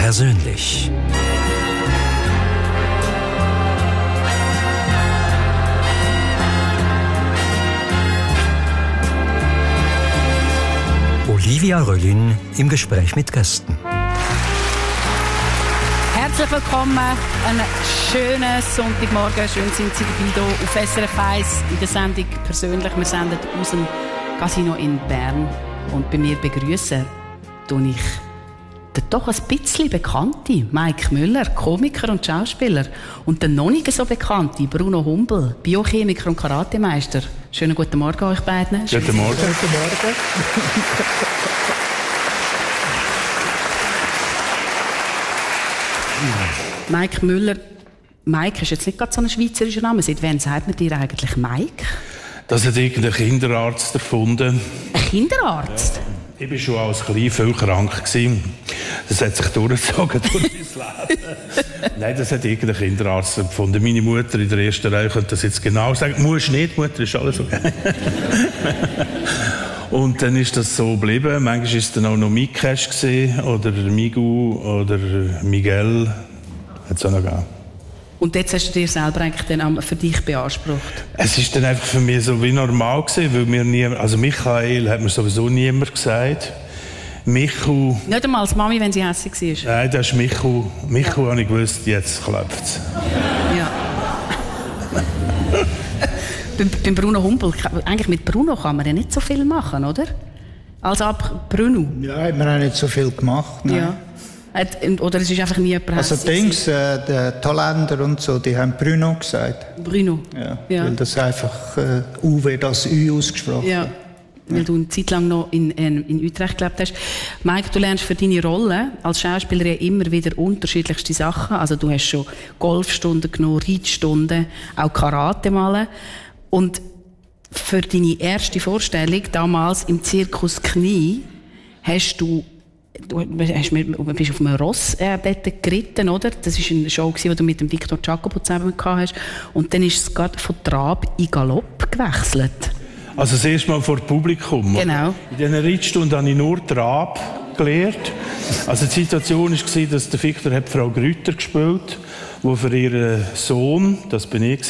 persönlich. Olivia Röllin im Gespräch mit Gästen. Herzlich willkommen, einen schönen Sonntagmorgen. Schön sind Sie dabei hier auf SRF 1 in der Sendung «Persönlich». Wir senden aus dem Casino in Bern. Und bei mir begrüßen tue ich den doch ein bisschen bekannte Mike Müller, Komiker und Schauspieler. Und den noch nicht so bekannte Bruno Humbel, Biochemiker und Karatemeister. Schönen guten Morgen euch beiden. Guten Morgen. Guten Morgen. Mike Müller. Mike ist jetzt nicht gerade so ein schweizerischer Name. Seit wann sagt man dir eigentlich Mike? Das hat irgendein Kinderarzt erfunden. Ein Kinderarzt? Ja, ich war schon als Klein viel krank. Das hat sich durchgezogen durch mein Leben. Nein, das hat irgendein Kinderarzt erfunden. Meine Mutter in der ersten Reihe könnte das jetzt genau sagen. Musst nicht, Mutter, ist alles okay. Und dann ist das so geblieben. Manchmal war es dann auch noch Mikesh oder Migu oder Miguel. Hat es auch noch gegeben. Und jetzt hast du dir selber eigentlich dann für dich beansprucht? Es ist dann einfach für mich so wie normal gewesen, weil mir niemand, also Michael hat mir sowieso niemand gesagt. Michu... Nicht einmal als Mami, wenn sie hässlich war? Nein, das ist Michu. Michu habe ich gewusst, jetzt klappt es. Ja. Beim Bruno Humbel, eigentlich mit Bruno kann man ja nicht so viel machen, oder? Als ab Bruno. Ja, hat man auch nicht so viel gemacht. Nein. Ja. Oder es ist einfach nie jemand also Dings, der Thailänder und so, die haben Bruno gesagt. Bruno? Ja. Weil das einfach Uwe, das Ü ausgesprochen. Ja. Weil du eine Zeit lang noch in Utrecht gelebt hast. Mike, du lernst für deine Rolle als Schauspieler ja immer wieder unterschiedlichste Sachen. Also du hast schon Golfstunden genommen, Reitstunden, auch Karate malen. Und für deine erste Vorstellung, damals im Zirkus Knie, Du bist auf einem Ross dort geritten, oder? Das war eine Show, die du mit dem Victor Jacobo zusammen gehabt hast. Und dann ist es gerade von Trab in Galopp gewechselt. Also das erste Mal vor Publikum. Genau. In diesen Reitstunden habe ich nur Trab gelernt. Also die Situation war, dass der Victor hat Frau Grüter gespielt, die für ihren Sohn, das bin ich,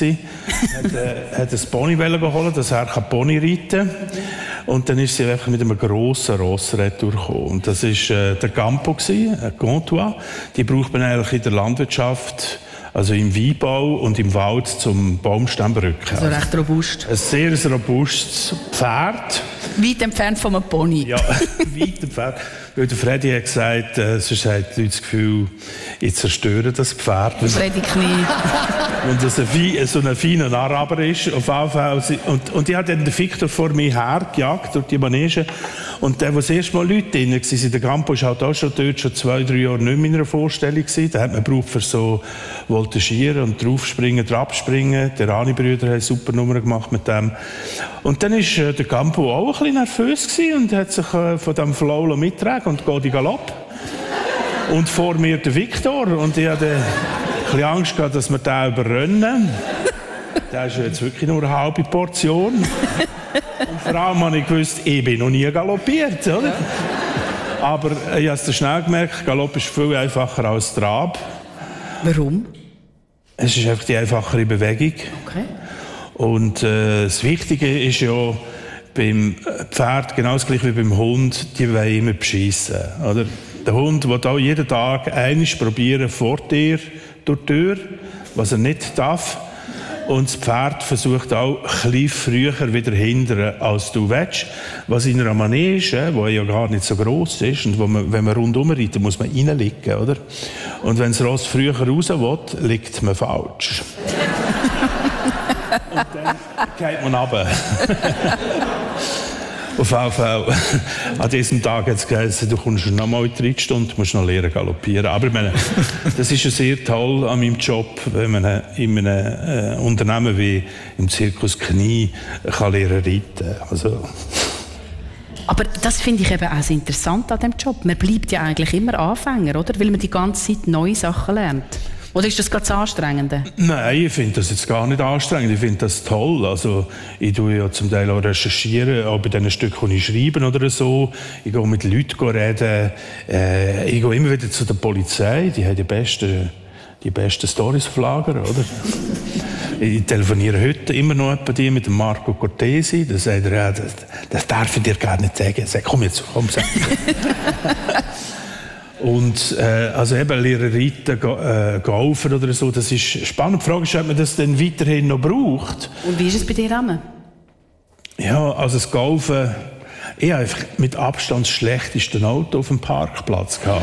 hat ein Pony geholt, dass er Pony reiten kann. Und dann ist sie einfach mit einem grossen Ross retourgekommen. Und das war der Campo, ein Contois. Die braucht man eigentlich in der Landwirtschaft, also im Weinbau und im Wald zum Baumstämmerrücken. Also recht robust. Ein sehr robustes Pferd. Weit entfernt von einem Pony. Ja, weit entfernt. Weil der Freddy hat gesagt, sonst haben die Leute das Gefühl, ich zerstöre das Pferd. Freddy Knie. Und das so ein feiner Araber ist, auf jeden Fall. Und ich habe dann den Victor vor mir hergejagt durch die Manege. Und der, wo das erste Mal Leute drin waren, der Campo war halt auch schon dort, schon 2-3 Jahre nicht mehr in einer Vorstellung gewesen. Da hat man gebraucht für so Voltigieren und draufspringen, drabspringen. Die Rani-Brüder haben eine super Nummer gemacht mit dem. Und dann war der Campo auch ein bisschen nervös gewesen und hat sich von diesem Flow mitgetragen und geht in Galopp. Und vor mir der Victor. Und ich hatte ein bisschen Angst gehabt, dass wir den überrennen. Das ist jetzt wirklich nur eine halbe Portion. Und vor allem habe ich gewusst, ich bin noch nie galoppiert, oder? Aber ich habe es schnell gemerkt, Galopp ist viel einfacher als Trab. Warum? Es ist einfach die einfachere Bewegung. Okay. Und das Wichtige ist ja beim Pferd genau das gleiche wie beim Hund, die wollen immer beschiessen, oder? Der Hund will auch jeden Tag einmal probieren vor dir durch die Tür, was er nicht darf. Und das Pferd versucht auch ein bisschen früher wieder hindern, als du willst. Was in einer Manege, die ja gar nicht so gross ist, und wenn man rundum reitet, muss man reinliegen, oder? Und wenn das Ross früher raus will, liegt man falsch. Und dann geht man runter. Auf jeden Fall, an diesem Tag hat es geheißen, du kommst noch mal in die Reitstunde, musst noch lernen galoppieren. Aber ich meine, das ist ja sehr toll an meinem Job, wenn man in einem Unternehmen wie im Zirkus Knie kann lernen reiten. Also. Aber das finde ich eben auch interessant an diesem Job. Man bleibt ja eigentlich immer Anfänger, oder? Weil man die ganze Zeit neue Sachen lernt. Oder ist das ganz anstrengend? Nein, ich finde das jetzt gar nicht anstrengend. Ich finde das toll. Also, ich tue ja zum Teil auch recherchieren, auch bei den Stücken, die ich schreibe oder so. Ich gehe mit Leuten reden. Ich gehe immer wieder zu der Polizei. Die haben die besten Storys auf Lager, oder? Ich telefoniere heute immer noch die mit dem Marco Cortesi. Da sagt er, ja, das darf ich dir gar nicht sagen. Ich sage, komm jetzt, komm, sag. Und also eben Lehrerreiten, Golfen oder so, das ist spannend. Die Frage ist, ob man das dann weiterhin noch braucht. Und wie ist es bei dir, Amme? Ja, also das Golfen, ich habe einfach mit Abstand das schlechteste Auto auf dem Parkplatz gehabt.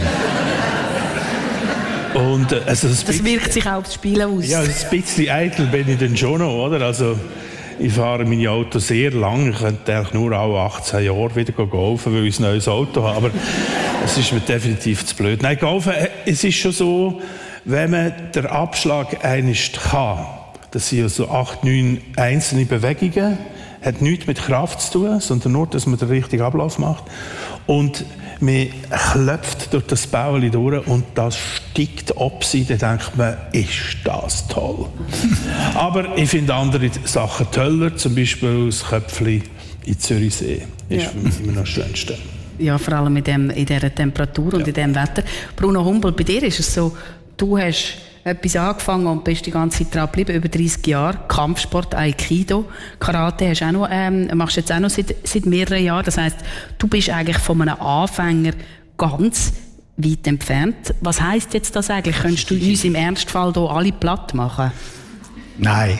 Und, also das wirkt sich auch aufs Spielen aus. Ja, ein bisschen eitel bin ich dann schon noch, oder? Also, ich fahre meine Autos sehr lang. Ich könnte eigentlich nur alle 18 Jahre wieder golfen, weil ich ein neues Auto habe. Aber es ist mir definitiv zu blöd. Nein, golfen, es ist schon so, wenn man den Abschlag einmal kann, das sind ja so 8, 9 einzelne Bewegungen, hat nichts mit Kraft zu tun, sondern nur, dass man den richtigen Ablauf macht. Und man klopft durch das Bauli durch und das steigt ab sie, dann denkt man, ist das toll. Aber ich finde andere Sachen toller, zum Beispiel das Köpfli in Zürichsee. Ist für mich immer noch das Schönste. Ja, vor allem in dieser Temperatur und in diesem Wetter. Bruno Humboldt, bei dir ist es so, du hast etwas angefangen und bist die ganze Zeit dran geblieben, über 30 Jahre. Kampfsport, Aikido, Karate hast auch noch, machst jetzt auch noch seit mehreren Jahren. Das heisst, du bist eigentlich von einem Anfänger ganz weit entfernt. Was heisst jetzt das eigentlich? Könntest du uns im Ernstfall hier alle platt machen? Nein.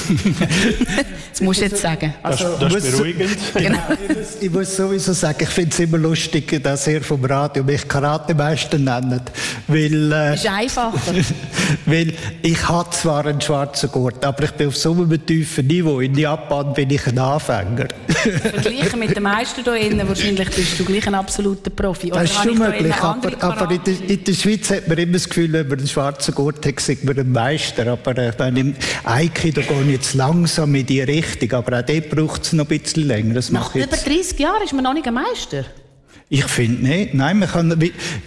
Das musst du jetzt sagen. Also, das ist beruhigend. Genau. Ich muss sowieso sagen, ich finde es immer lustig, dass ihr vom Radio mich Karatemeister nennt. Weil, ist einfacher. Weil ich habe zwar einen schwarzen Gurt, aber ich bin auf so einem tiefen Niveau. In Japan bin ich ein Anfänger. Vergleichen mit den Meisten hier innen, wahrscheinlich bist du gleich ein absoluter Profi. Oder das ist schon möglich, aber in der Schweiz hat man immer das Gefühl, wenn man einen schwarzen Gurt hat, sagt man ein Meister. Aber wenn Aikido gehe ich jetzt langsam in die Richtung, aber auch dort braucht es noch ein bisschen länger. Das Nach über 30 Jahren ist man noch nicht ein Meister? Ich finde nicht. Nein, man kann,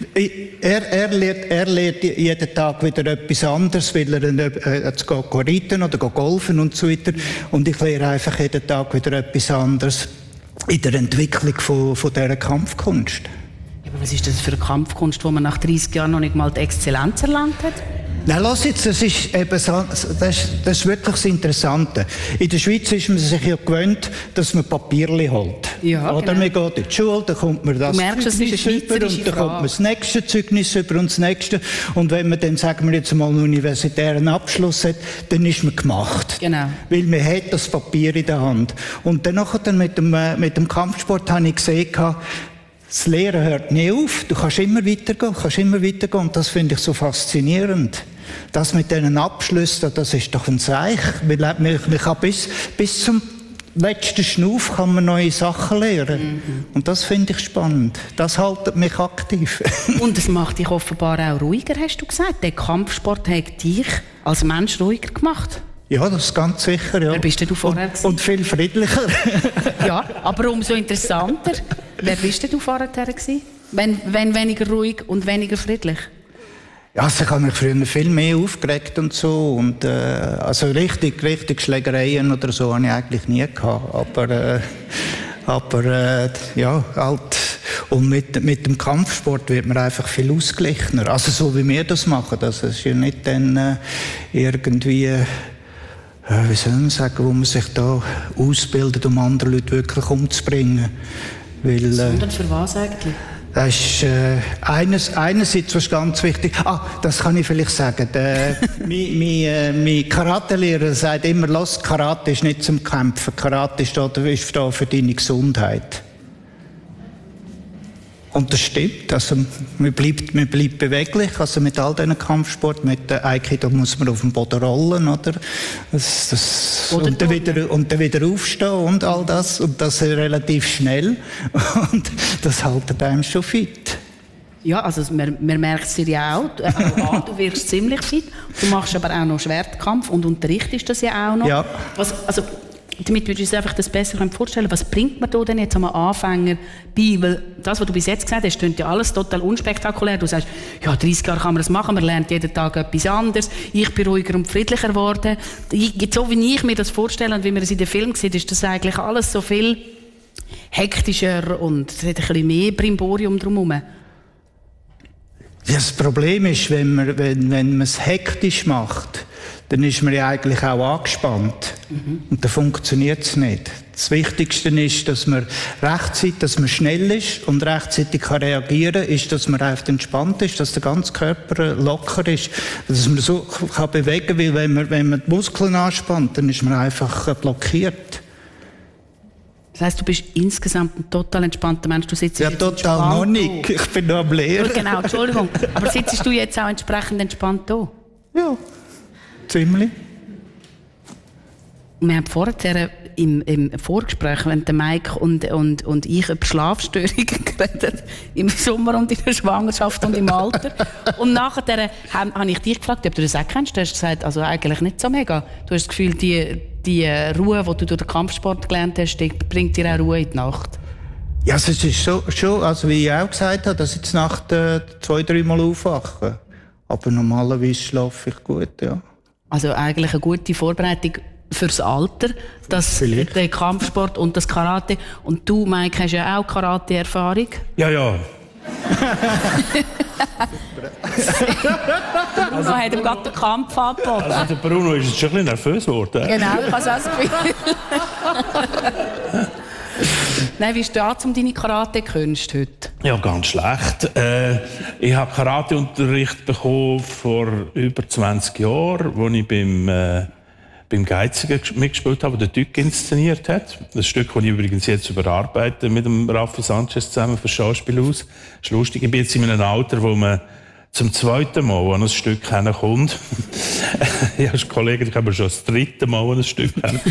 er lernt jeden Tag wieder etwas anderes, weil er reiten oder golfen und so weiter. Und ich lerne einfach jeden Tag wieder etwas anderes in der Entwicklung von dieser Kampfkunst. Ja, aber was ist das für eine Kampfkunst, wo man nach 30 Jahren noch nicht mal die Exzellenz erlangt hat? Nein, lass jetzt, das ist eben so, das ist wirklich das Interessante. In der Schweiz ist man sich ja gewöhnt, dass man Papierli holt. Ja, oder genau. man geht in die Schule, dann kommt man das Zeugnis über und dann kommt man das nächste Zeugnis über und das nächste. Und wenn man dann, sagen wir jetzt mal, einen universitären Abschluss hat, dann ist man gemacht. Genau. Weil man hat das Papier in der Hand. Und dann mit dem Kampfsport habe ich gesehen, das Lehren hört nie auf. Du kannst immer weitergehen. Und das finde ich so faszinierend. Das mit diesen Abschlüssen, das ist doch ein Zeichen. Man kann bis zum letzten Schnuff kann man neue Sachen lernen. Mhm. Und das finde ich spannend. Das hält mich aktiv. Und es macht dich offenbar auch ruhiger, hast du gesagt. Der Kampfsport hat dich als Mensch ruhiger gemacht. Ja, das ist ganz sicher, ja. Wer bist denn du vorher gewesen? Und viel friedlicher. Ja, aber umso interessanter. Wer bist denn du vorher gewesen? Wenn weniger ruhig und weniger friedlich? Ja, also ich habe mich früher viel mehr aufgeregt und so. Und, also richtig Schlägereien oder so habe ich eigentlich nie gehabt. Aber ja, halt. Und mit dem Kampfsport wird man einfach viel ausgeglichener. Also so wie wir das machen. Das ist ja nicht dann irgendwie... wie soll man sagen, wo man sich da ausbildet, um andere Leute wirklich umzubringen. Weil, sondern für was eigentlich? Das ist einerseits was ganz wichtig. Das kann ich vielleicht sagen. Mein Karate-Lehrer sagt immer, Karate ist nicht zum Kämpfen. Karate ist da für deine Gesundheit. Und das stimmt. Also, man bleibt beweglich. Also mit all diesen Kampfsport, mit Aikido muss man auf dem Boden rollen, oder? Und dann wieder aufstehen und all das. Und das relativ schnell. Und das hält einem schon fit. Ja, also man merkt es dir ja auch. Du wirkst ziemlich fit. Du machst aber auch noch Schwertkampf und unterrichtest das ja auch noch. Ja. damit wir uns einfach das besser vorstellen, was bringt man da denn jetzt am Anfänger bei? Weil das, was du bis jetzt gesagt hast, klingt ja alles total unspektakulär. Du sagst, ja, 30 Jahre kann man das machen, man lernt jeden Tag etwas anderes. Ich bin ruhiger und friedlicher geworden. So wie ich mir das vorstelle und wie man es in den Film sieht, ist das eigentlich alles so viel hektischer und es hat ein bisschen mehr Brimborium drumherum. Ja, das Problem ist, wenn man es hektisch macht, dann ist man ja eigentlich auch angespannt. Und dann funktioniert es nicht. Das Wichtigste ist, dass man schnell ist und rechtzeitig kann reagieren, ist, dass man einfach entspannt ist, dass der ganze Körper locker ist, dass man so kann bewegen kann, weil wenn man die Muskeln anspannt, dann ist man einfach blockiert. Das heisst, du bist insgesamt ein total entspannter Mensch. Du sitzt ja, total noch nicht. Ich bin noch am Lehren. Genau, Entschuldigung. Aber sitzt du jetzt auch entsprechend entspannt da? Ja. Ziemlich. Wir haben vorher im Vorgespräch, wenn der Mike und ich über Schlafstörungen geredet, im Sommer und in der Schwangerschaft und im Alter. Und nachher habe ich dich gefragt, ob du das auch kennst. Du hast gesagt, also eigentlich nicht so mega. Du hast das Gefühl, die Ruhe, die du durch den Kampfsport gelernt hast, die bringt dir auch Ruhe in die Nacht. Ja, es ist schon, also wie ich auch gesagt habe, dass ich jetzt Nacht 2-3 Mal aufwache. Aber normalerweise schlafe ich gut, ja. Also eigentlich eine gute Vorbereitung fürs Alter, der Kampfsport und das Karate. Und du, Mike, hast ja auch Karate-Erfahrung. Ja. Bruno hat ihm gerade den Kampf angeboten. Also der Bruno ist jetzt schon ein bisschen nervös geworden. Genau, ich habe es auch das Gefühl. Nein, wie steht es um deine Karate-Künste heute? Ja, ganz schlecht. Ich habe Karateunterricht bekommen vor über 20 Jahren, als ich beim Geiziger mitgespielt habe, der Dück inszeniert hat. Das Stück, das ich übrigens jetzt überarbeite mit dem Raffi Sanchez zusammen für Schauspielhaus. Das ist lustig, ich bin jetzt in einem Alter, wo man zum zweiten Mal an ein Stück kommt. Ich als Kollege, ich habe schon das dritte Mal an ein Stück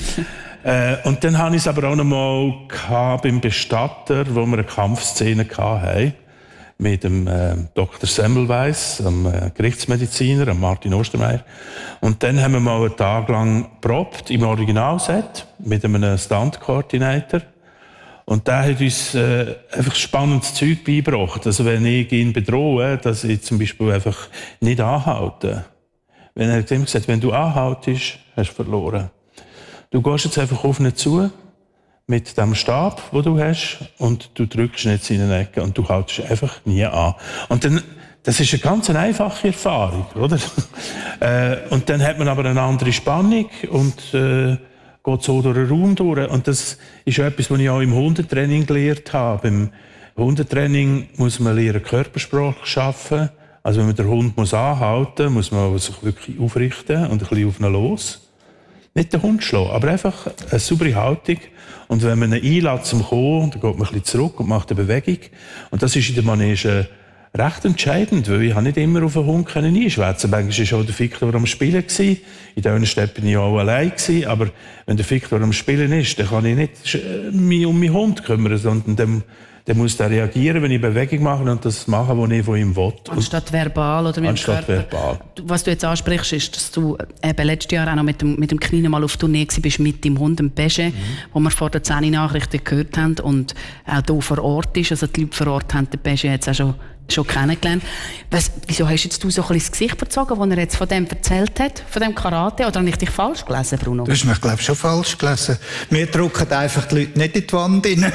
und dann hatte ich es aber auch noch mal beim Bestatter, wo wir eine Kampfszene hatten. Mit dem Dr. Semmelweis, dem Gerichtsmediziner, dem Martin Ostermeier. Und dann haben wir mal einen Tag lang probt im Originalset mit einem Stunt-Coordinator. Und der hat uns einfach spannendes Zeug beigebracht. Also wenn ich ihn bedrohe, dass ich zum Beispiel einfach nicht anhalte. Wenn er immer gesagt, wenn du anhaltest, hast du verloren. Du gehst jetzt einfach auf ihn zu, mit dem Stab, den du hast, und du drückst ihn jetzt in eine Ecke und du haltest einfach nie an. Und dann, das ist eine ganz einfache Erfahrung, oder? Und dann hat man aber eine andere Spannung und geht so durch den Raum durch. Und das ist etwas, was ich auch im Hundetraining gelernt habe. Im Hundetraining muss man lernen, Körpersprache schaffen. Also wenn man den Hund anhalten muss man sich wirklich aufrichten und ein bisschen auf ihn los. Nicht den Hund schlagen, aber einfach eine saubere Haltung. Und wenn man ihn einlässt zum Kommen, dann geht man ein bisschen zurück und macht eine Bewegung. Und das ist in der Manege recht entscheidend, weil ich nicht immer auf einen Hund einschwätzen konnte. Manchmal war auch der Victor am Spielen. In diesen Städten war ich auch allein. Aber wenn der Victor am Spielen ist, dann kann ich nicht mich um meinen Hund kümmern, sondern dann muss er reagieren, wenn ich Bewegung mache und das machen, was ich von ihm will. Anstatt verbal oder mit dem Körper. Verbal. Was du jetzt ansprichst, ist, dass du letztes Jahr auch noch mit dem Kleinen mal auf Tournee warst mit dem Hund, dem Pesche, wo wir vor den 10 Nachrichten gehört haben und auch hier vor Ort ist. Also die Leute vor Ort haben den Pesche jetzt auch schon kennengelernt. Wieso hast jetzt du so ein bisschen das Gesicht verzogen, als er jetzt von dem erzählt hat, von dem Karate? Oder habe ich dich falsch gelesen, Bruno? Du hast mich, glaube ich, schon falsch gelesen. Wir drücken einfach die Leute nicht in die Wand rein.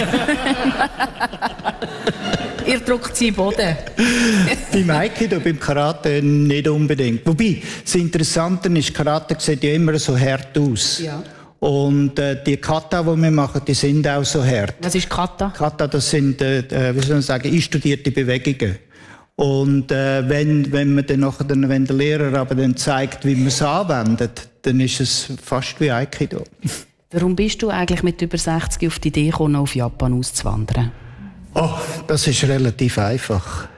Ihr drückt sie in den Boden. Beim Aikido, beim Karate nicht unbedingt. Wobei, das Interessante ist, Karate sieht ja immer so hart aus. Ja. Und die Kata, die wir machen, die sind auch so hart. Was ist Kata? Kata, das sind, wie soll man sagen, einstudierte Bewegungen. Und wenn man dann nachher, wenn der Lehrer aber dann zeigt, wie man es anwendet, dann ist es fast wie Aikido. Warum bist du eigentlich mit über 60 auf die Idee gekommen, auf Japan auszuwandern? Oh, das ist relativ einfach.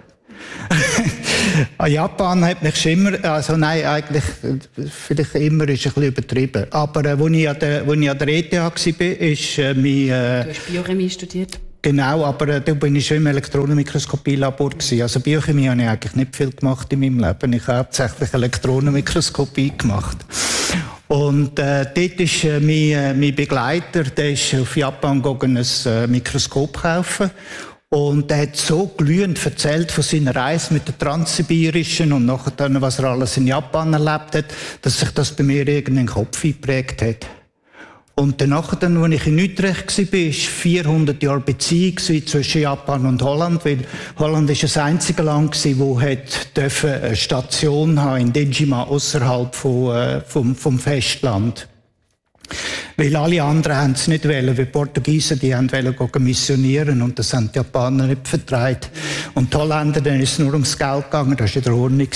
Japan hat mich schon immer, also nein, eigentlich, vielleicht immer ist ein bisschen übertrieben. Aber als ich an der ETH war, ist mein... Du hast Biochemie studiert? Genau, aber da bin ich schon im Elektronenmikroskopie-Labor gewesen. Also Biochemie habe ich eigentlich nicht viel gemacht in meinem Leben. Ich habe hauptsächlich Elektronenmikroskopie gemacht. Und dort ist mein Begleiter, der ist auf Japan gegangen, ein Mikroskop kaufen. Und er hat so glühend erzählt von seiner Reise mit der Transsibirischen und nachher dann, was er alles in Japan erlebt hat, dass sich das bei mir irgendwie in den Kopf eingeprägt hat. Und danach, als ich in Utrecht war, war 400 Jahre Beziehung zwischen Japan und Holland, weil Holland ist das einzige Land das eine Station haben in Dejima, außerhalb vom Festland. Weil alle anderen haben es nicht wollen, weil die Portugiesen, die wollten missionieren und das haben die Japaner nicht vertraut. Und die Holländer, dann ist es nur ums Geld gegangen, das war in der Ordnung.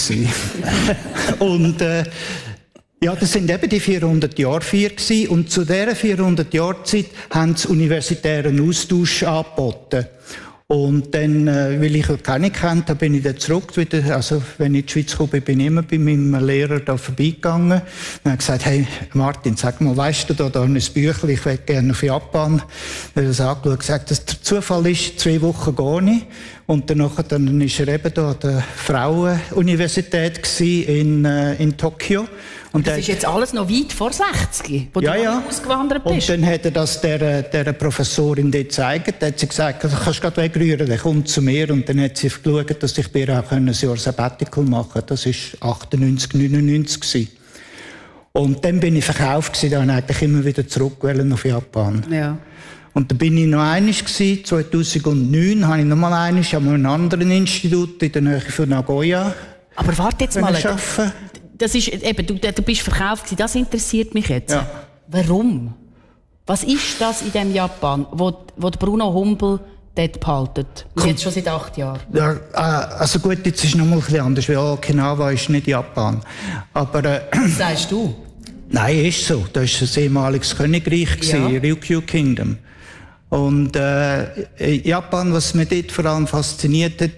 Und ja, das sind eben die 400 Jahre gewesen. Und zu dieser 400 Jahre Zeit haben sie universitären Austausch angeboten. Und dann, weil ich keine kennt, da bin ich dann zurück wieder. Also, wenn ich in die Schweiz komme, bin ich immer bei meinem Lehrer da vorbeigegangen. Und habe gesagt, hey, Martin, sag mal, weisst du, da ein Büchlein, ich will gerne auf Japan. Er hat das angeschaut und gesagt, dass der Zufall ist, 2 Wochen gehe ich. Und dann ist er eben da an der Frauenuniversität in Tokio. Und das ist jetzt alles noch weit vor 60, wo du ausgewandert bist. Und dann hat er das der Professorin dort gezeigt. Da hat sie gesagt, du kannst gerade wegrühren, der kommt zu mir. Und dann hat sie geschaut, dass ich bei ihr auch ein Jahr Sabbatical machen konnte. Das war 98, 99 gewesen. Und dann bin ich verkauft gewesen, dann eigentlich immer wieder zurück auf Japan. Ja. Und dann bin ich noch einmal gewesen, 2009 habe ich noch mal einmal an einem anderen Institut in der Nähe von Nagoya. Aber warte jetzt mal. Das ist eben, du bist verkauft gewesen, das interessiert mich jetzt. Ja. Warum? Was ist das in dem Japan, wo Bruno Humbel dort behaltet? Und jetzt schon seit 8 Jahren. Ja, also gut, jetzt ist es noch mal ein bisschen anders, weil Okinawa ist nicht Japan. Aber, was sagst du? Nein, ist so. Das war ein ehemaliges Königreich, ja. Ryukyu Kingdom. Und Japan, was mich dort vor allem fasziniert hat,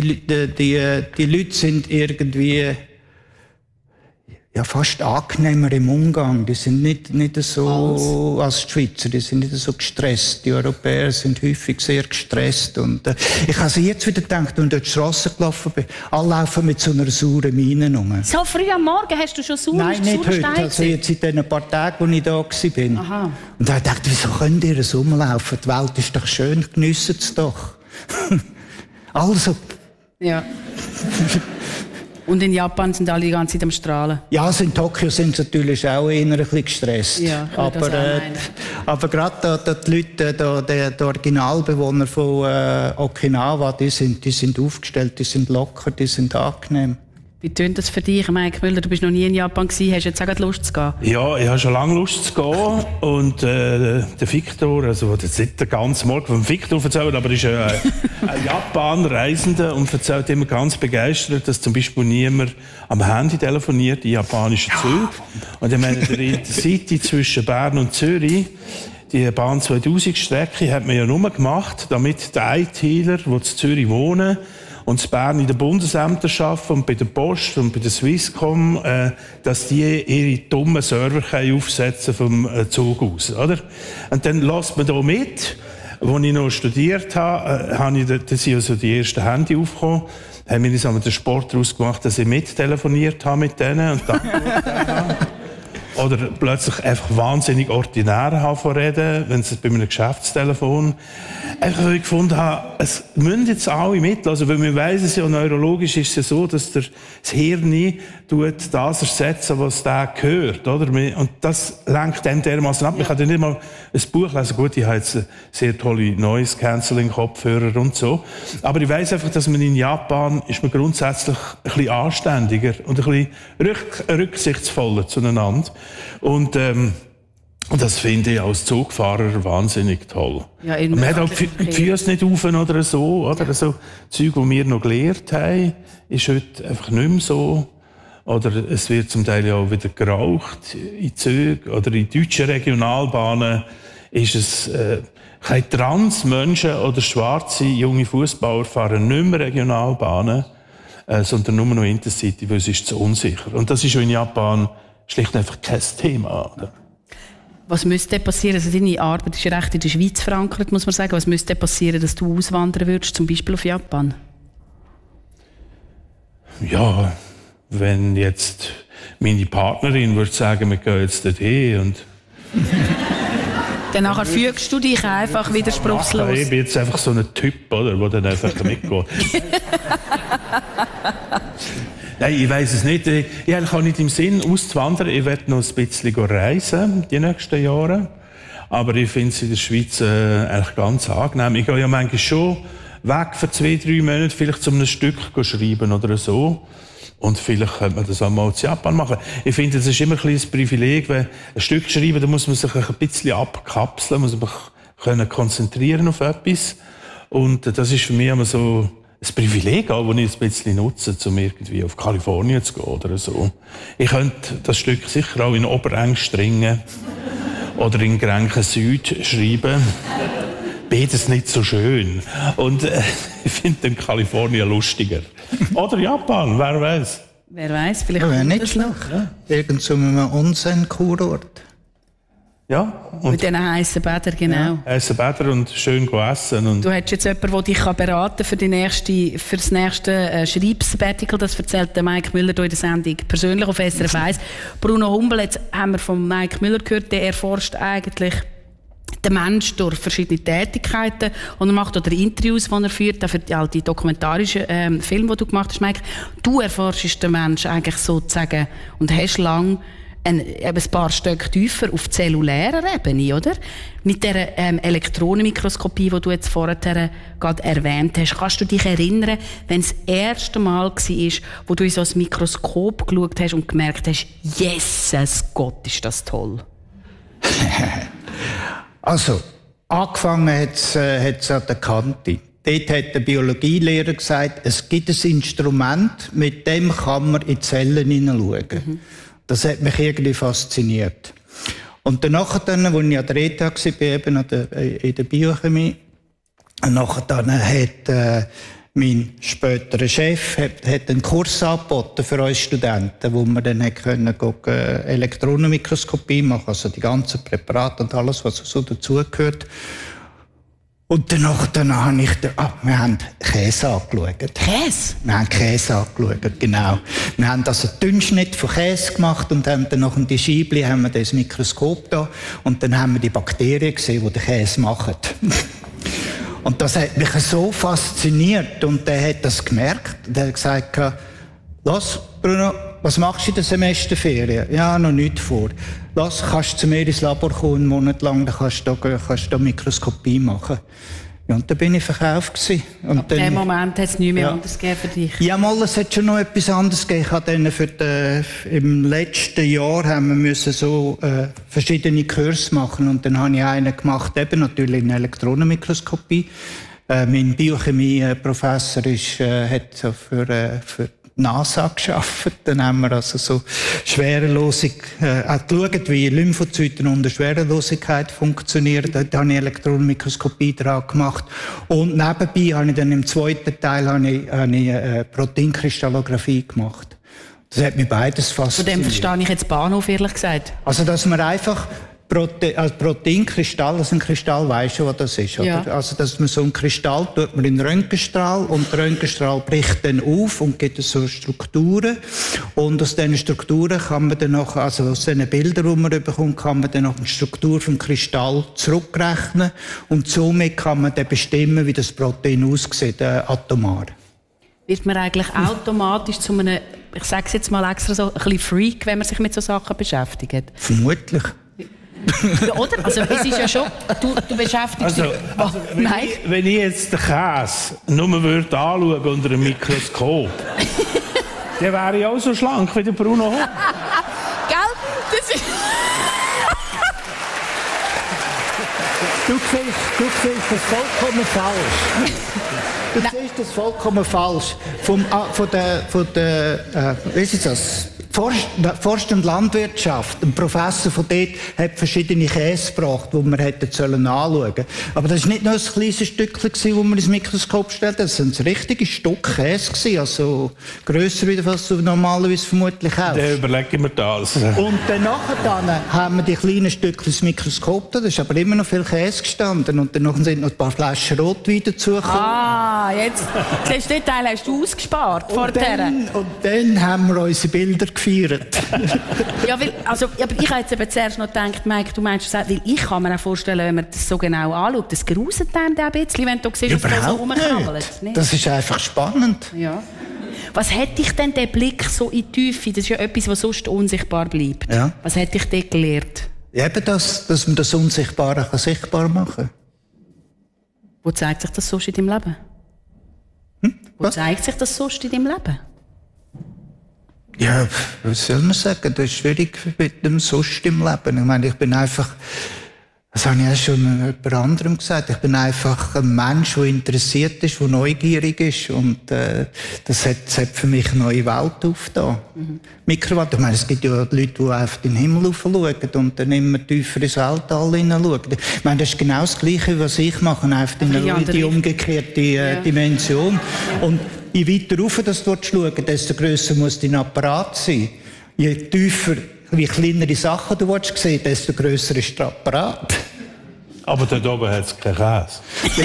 die Leute sind irgendwie fast angenehmer im Umgang. Die sind nicht so als die Schweizer, die sind nicht so gestresst. Die Europäer sind häufig sehr gestresst. Und ich habe jetzt wieder gedacht, wenn ich durch die Strasse gelaufen bin, alle laufen mit so einer sauren Miene rum. So früh am Morgen hast du schon sauren Nein, nicht heute. Also jetzt in den paar Tagen, als ich da war. Aha. Und da habe ich gedacht, wieso könnt ihr so rumlaufen? Die Welt ist doch schön, geniessen es doch. Also. Ja. Und in Japan sind alle die ganze Zeit am Strahlen. Ja, also in Tokio sind sie natürlich auch eher ein bisschen gestresst. Ja, aber gerade die Leute, die Originalbewohner von Okinawa, die sind aufgestellt, die sind locker, die sind angenehm. Wie tönt das für dich, Mike Müller? Du bist noch nie in Japan gewesen, hast du jetzt auch Lust zu gehen? Ja, ich habe schon lange Lust zu gehen. Und der Victor, also das ist nicht der ganze Morgen vom Victor erzählt, aber er ist ein Japan-Reisender und erzählt immer ganz begeistert, dass zum Beispiel niemand am Handy telefoniert in japanischen Zügen. Und ich meine, der Intercity zwischen Bern und Zürich, die Bahn 2000-Strecke hat man ja nur gemacht, damit die ITler, die in Zürich wohnen, und in Bern in den Bundesämtern arbeiten und bei der Post und bei der Swisscom, dass die ihre dummen Server aufsetzen vom Zug aus, oder? Und dann lässt man da mit. Als ich noch studiert habe, da sind also die ersten Handy aufgekommen, haben wir uns den Sport daraus gemacht, dass ich mittelefoniert habe mit denen und dann oder plötzlich einfach wahnsinnig ordinär reden, wenn es bei einem Geschäftstelefon. Einfach, weil ich gefunden habe, es müssen jetzt alle mit. Also, weil man weiss es ja, neurologisch ist es ja so, dass das Hirn das ersetzen, was da gehört, oder? Und das lenkt dann dermaßen ab. Ich kann ja nicht mal ein Buch lesen. Gut, ich habe jetzt sehr tolle Noise-Cancelling-Kopfhörer und so. Aber ich weiss einfach, dass man in Japan ist man grundsätzlich ein bisschen anständiger und ein bisschen rücksichtsvoller zueinander. Und das finde ich als Zugfahrer wahnsinnig toll. Ja, man hat auch die Füße nicht auf oder so. Oder? So Zeug, die wir noch gelernt haben, ist heute einfach nicht mehr so. Oder es wird zum Teil ja auch wieder geraucht in Zügen. Oder in deutschen Regionalbahnen ist es keine Transmenschen oder schwarze junge Fußballer fahren nicht mehr Regionalbahnen, sondern nur noch Intercity, weil es ist zu unsicher. Und das ist ja in Japan schlicht einfach kein Thema. Oder? Was müsste passieren? Also deine Arbeit ist ja recht in der Schweiz verankert, muss man sagen. Was müsste passieren, dass du auswandern würdest, zum Beispiel auf Japan? Ja, wenn jetzt meine Partnerin würde sagen, wir gehen jetzt dorthin und... Dann nachher fügst du dich einfach widerspruchslos. Ich bin jetzt einfach so ein Typ, oder, der dann einfach mitgeht. Nein, ich weiss es nicht. Ich habe auch nicht im Sinn, auszuwandern. Ich werde noch ein bisschen reisen die nächsten Jahre. Aber ich finde es in der Schweiz eigentlich ganz angenehm. Ich gehe ja manchmal schon weg für 2-3 Monate, vielleicht zu einem Stück schreiben oder so. Und vielleicht könnte man das auch mal in Japan machen. Ich finde, das ist immer ein kleines Privileg, wenn ein Stück schreiben, da muss man sich ein bisschen abkapseln, muss man sich konzentrieren auf etwas. Und das ist für mich immer so ein Privileg, auch, das ich ein bisschen nutze, um irgendwie auf Kalifornien zu gehen oder so. Ich könnte das Stück sicher auch in Oberengstringen oder in Grenchen Süd schreiben. Beides nicht so schön. Und ich finde dann Kalifornien lustiger. Oder Japan, wer weiß. Wer weiß, vielleicht ja, nicht schlecht. Ja. Irgend so einem Onsen-Kurort. Ja. Und mit diesen heissen Bädern, genau. Ja, heissen Bäder und schön essen. Und du hättest jetzt jemanden, der dich beraten kann für das nächste Schreibsabbatical. Das erzählt der Mike Müller hier in der Sendung persönlich auf SRF 1. Bruno Humbel, jetzt haben wir von Mike Müller gehört, der erforscht eigentlich der Mensch durch verschiedene Tätigkeiten und er macht oder Interviews, die er führt, auch für die dokumentarischen Filme, die du gemacht hast, Mike. Du erforschst den Menschen eigentlich sozusagen und hast lang ein paar Stück tiefer auf zellulärer Ebene, oder? Mit der Elektronenmikroskopie, die du jetzt vorher gerade erwähnt hast. Kannst du dich erinnern, wenn es das erste Mal war, wo du in so ein Mikroskop geschaut hast und gemerkt hast, Jesus Gott, ist das toll? Also, angefangen hat es an der Kante. Dort hat der Biologielehrer gesagt, es gibt ein Instrument, mit dem kann man in die Zellen hineinschauen. Mhm. Das hat mich irgendwie fasziniert. Und danach, als ich an der ETH war, eben in der Biochemie, hat mein späterer Chef hat einen Kurs angeboten für uns Studenten, wo wir dann Elektronenmikroskopie machen, also die ganzen Präparate und alles, was so dazugehört. Und danach habe ich wir haben Käse angeschaut. Käse? Wir haben Käse angeschaut, genau. Wir haben also einen Dünnschnitt von Käse gemacht und haben dann noch in die Scheibchen haben wir das Mikroskop da und dann haben wir die Bakterien gesehen, die den Käse machen. Und das hat mich so fasziniert und der hat das gemerkt. Der hat gesagt, los Bruno, was machst du in der Semesterferien? Ja, noch nichts vor. Los, kannst du zu mir ins Labor kommen, einen Monat lang, dann kannst du da Mikroskopie machen. Ja, und dann bin ich verkauft gewesen. Und ab dem Moment hat es nichts mehr anders gegeben für dich? Ja, mal, es hat schon noch etwas anderes gegeben. Ich habe dann im letzten Jahr haben wir müssen so verschiedene Kurse machen und dann habe ich einen gemacht, eben natürlich in Elektronenmikroskopie. Mein Biochemie-Professor hat so für NASA geschafft. Dann haben wir also so geschaut, wie Lymphozyten unter Schwerelosigkeit funktionieren. Da habe ich Elektronenmikroskopie dran gemacht. Und nebenbei habe ich dann im zweiten Teil Proteinkristallographie gemacht. Das hat mich beides fasziniert. Von dem verstehe ich jetzt Bahnhof, ehrlich gesagt. Also, dass man einfach Proteinkristall, also ein Kristall, weisst du, was das ist, oder? Ja. Also, dass man so einen Kristall tut man in den Röntgenstrahl und der Röntgenstrahl bricht dann auf und gibt so Strukturen. Und aus diesen Strukturen kann man dann noch, also aus diesen Bildern, die man bekommt, kann man dann noch eine Struktur vom Kristall zurückrechnen und somit kann man dann bestimmen, wie das Protein aussieht, atomar. Wird man eigentlich automatisch zu einem, ich sage es jetzt mal extra so, ein bisschen Freak, wenn man sich mit so Sachen beschäftigt? Vermutlich. Ja, oder? Also es ist ja schon, du beschäftigst dich... Wenn ich jetzt den Käse nur würde anschauen unter einem Mikroskop, dann wäre ich auch so schlank wie der Bruno. Gell? Das ist... Du siehst das vollkommen falsch. Du siehst das vollkommen falsch. Wie ist das? Forst- und Landwirtschaft, ein Professor von dort hat verschiedene Käse gebracht, die wir hätten anschauen sollen. Aber das war nicht nur ein kleines Stückchen, das man ins Mikroskop stellte, das war ein richtiges Stück Käse, also grösser, als du normalerweise vermutlich hast. Dann überlege ich mir das. Und danach haben wir die kleinen Stückchen ins Mikroskop da, da ist aber immer noch viel Käse gestanden und danach sind noch ein paar Flaschen Rotwein dazugekommen. jetzt siehst du, den Teil hast du ausgespart vor der. Und dann haben wir unsere Bilder gefeiert. Ja, aber ich habe jetzt eben zuerst noch gedacht, Mike, du meinst das auch, weil ich kann mir auch vorstellen, wenn man das so genau anschaut, das gruselt dann ein bisschen, wenn du siehst, dass es so rumkrabbelt. Das ist einfach spannend. Ja. Was hätte ich denn den Blick so in die Tiefe? Das ist ja etwas, was sonst unsichtbar bleibt. Ja. Was hätte ich dort gelernt? Eben dass man das Unsichtbare sichtbar machen kann. Wo zeigt sich das sonst in deinem Leben? Wo zeigt sich das sonst in deinem Leben? Ja, was soll man sagen? Das ist schwierig mit dem sonst im Leben. Ich meine, ich bin einfach, das habe ich auch schon jemand anderem gesagt, ich bin einfach ein Mensch, der interessiert ist, der neugierig ist und das hat für mich eine neue Welt aufgetan. Mikrowelt, ich meine, es gibt ja Leute, die auf den Himmel schauen und dann immer tiefer ins Weltall hineinschauen. Ich meine, das ist genau das Gleiche, was ich mache, einfach in die umgekehrte Dimension. Und je weiter rauf du schaust, desto grösser muss dein Apparat sein. Je tiefer, wie kleinere Sachen du sehen willst, desto grösser ist der Apparat. Aber dort oben hat es keinen Käse.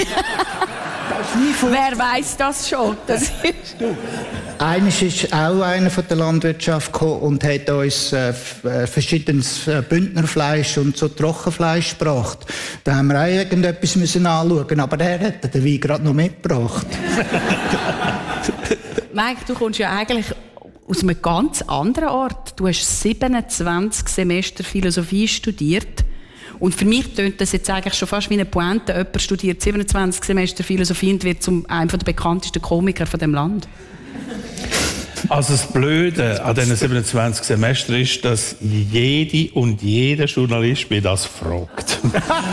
Wer weiss das schon? Das ist Eines ist auch einer von der Landwirtschaft gekommen und hat uns verschiedenes Bündnerfleisch und so Trockenfleisch gebracht. Da haben wir auch irgendetwas anschauen, aber der hat den Wein gerade noch mitgebracht. Mike, du kommst ja eigentlich aus einem ganz anderen Ort. Du hast 27 Semester Philosophie studiert. Und für mich tönt das jetzt eigentlich schon fast wie eine Pointe. Jemand studiert 27 Semester Philosophie und wird zum einem der bekanntesten Komiker von dem Land. Also das Blöde an diesen 27 Semestern ist, dass jede und jeder Journalist mich das fragt.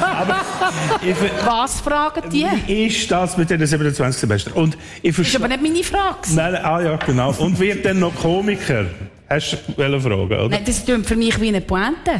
Was fragen die? Wie ist das mit diesen 27 Semestern? Und das ist aber nicht meine Frage. Nein, ja, genau. Und wird dann noch Komiker? Hast du eine Frage, oder? Nein, das tönt für mich wie eine Pointe.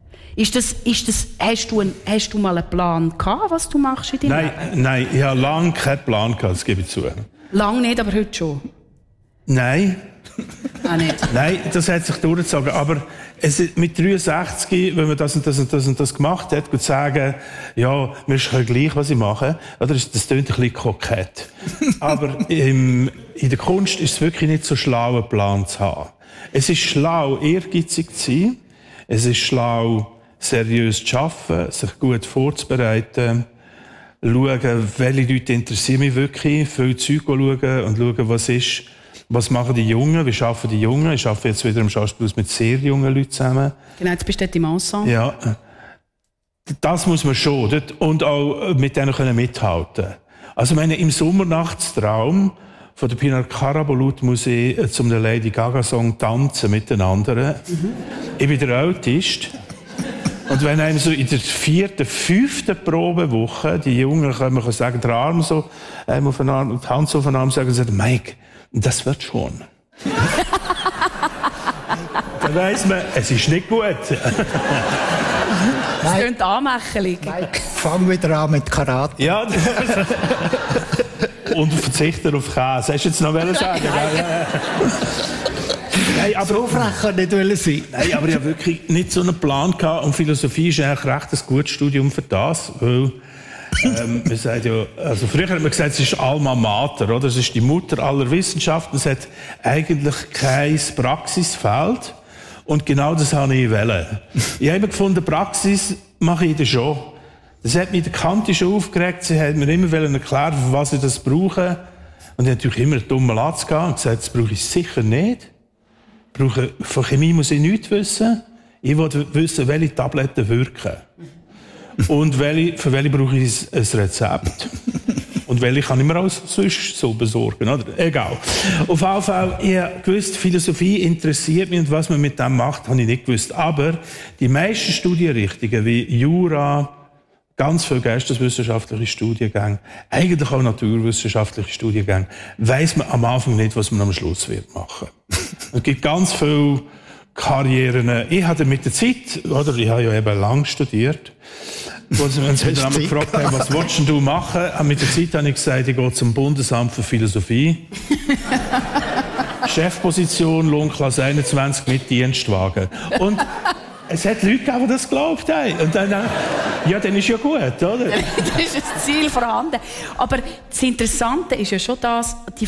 Hast du mal einen Plan gehabt, was du machst in deinem Leben? Nein, ich habe lange keinen Plan gehabt, das gebe ich zu. Lange nicht, aber heute schon? Nein. Auch nicht? Nein, das hat sich durchgezogen. Aber mit 63, wenn man das und das und das und das gemacht hat, gut sagen, ja, mir ist gleich, was ich mache, oder? Das klingt ein bisschen kokett. Aber in der Kunst ist es wirklich nicht so schlau, einen Plan zu haben. Es ist schlau, ehrgeizig zu sein. Es ist schlau, seriös zu arbeiten, sich gut vorzubereiten, schauen, welche Leute interessieren mich wirklich, viel Zeug schauen und schauen, was machen die Jungen, wie arbeiten die Jungen. Ich arbeite jetzt wieder im Schauspielhaus mit sehr jungen Leuten zusammen. Genau, jetzt bist du im Ensemble. Ja, das muss man schon und auch mit denen können mithalten. Also im Sommernachtstraum von der Pinar Karabulut muss ich zum Lady Gaga Song tanzen mit den anderen. Ich bin der Autist. Und wenn einem so in der 4., 5. Probewoche die Jungen kommen sagen, der Arm so, auf den Arm, die Hand so auf den Arm sagen, sagen, Mike, das wird schon. Dann weiss man, es ist nicht gut. Das klingt anmächelig. Mike, fang wieder an mit Karate. Ja. Und verzichte auf Käse. Hast du jetzt noch sagen? Nein, aber so frech kann nicht sein. Nein, aber ich habe wirklich nicht so einen Plan gehabt. Und Philosophie ist eigentlich recht ein gutes Studium für das. Weil, man sagt ja, also früher hat man gesagt, es ist Alma Mater, oder? Es ist die Mutter aller Wissenschaften. Es hat eigentlich kein Praxisfeld. Und genau das habe ich wollen. Ich habe gefunden, Praxis mache ich das schon. Das hat mich der Kante schon aufgeregt. Sie hat mir immer erklären, für was ich das brauche. Und ich habe natürlich immer einen dummen Latz gehabt und gesagt, das brauche ich sicher nicht. Von Chemie muss ich nichts wissen. Ich will wissen, welche Tabletten wirken. Und für welche brauche ich ein Rezept. Und welche kann ich mir auch sonst so besorgen, oder? Egal. Auf jeden Fall, ich habe gewusst, Philosophie interessiert mich und was man mit dem macht, habe ich nicht gewusst. Aber die meisten Studienrichtungen wie Jura, ganz viele geisteswissenschaftliche Studiengänge, eigentlich auch naturwissenschaftliche Studiengänge, weiss man am Anfang nicht, was man am Schluss wird machen. Es gibt ganz viele Karrieren. Ich hatte mit der Zeit, oder? Ich habe ja eben lang studiert. Wenn sie mich gefragt haben, was willst du machen? Mit der Zeit habe ich gesagt, ich gehe zum Bundesamt für Philosophie. Chefposition, Lohnklasse 21 mit Dienstwagen. Und es hat Leute gegeben, die das geglaubt haben. Und dann Ja, dann ist ja gut, oder? Dann ist das Ziel vorhanden. Aber das Interessante ist ja schon das, die